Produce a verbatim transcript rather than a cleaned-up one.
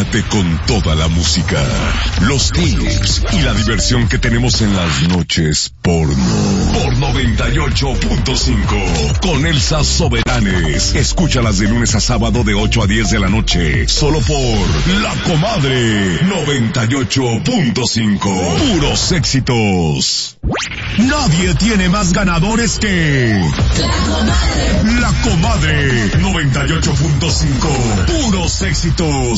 Quédate con toda la música, los tips y la diversión que tenemos en las noches porno. Por noventa y ocho punto cinco con Elsa Soberanes. Escúchalas de lunes a sábado de ocho a diez de la noche. Solo por La Comadre noventa y ocho punto cinco. Puros éxitos. Nadie tiene más ganadores que La Comadre. La Comadre noventa y ocho punto cinco. Puros éxitos.